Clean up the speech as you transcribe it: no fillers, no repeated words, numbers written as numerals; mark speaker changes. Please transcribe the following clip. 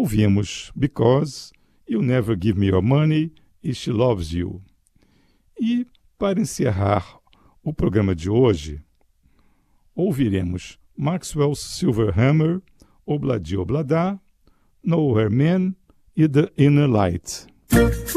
Speaker 1: ouvimos Because You Never Give Me Your Money e She Loves You. E, para encerrar o programa de hoje, ouviremos Maxwell's Silverhammer, Obladi Oblada, Know Her Man e The Inner Light.